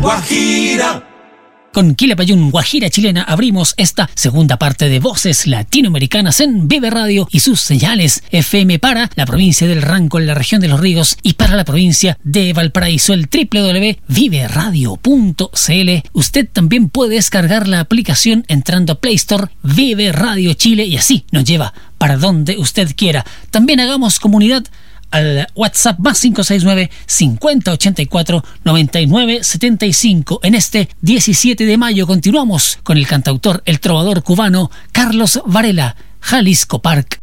Guajira. Con Quilapayún, Guajira Chilena, abrimos esta segunda parte de Voces Latinoamericanas en Vive Radio y sus señales FM para la provincia del Ranco, en la región de Los Ríos, y para la provincia de Valparaíso, el www.viveradio.cl. Usted también puede descargar la aplicación entrando a Play Store, Vive Radio Chile, y así nos lleva para donde usted quiera. También hagamos comunidad al WhatsApp más 569-5084-9975. En este 17 de mayo continuamos con el cantautor, el trovador cubano Carlos Varela, Jalisco Park.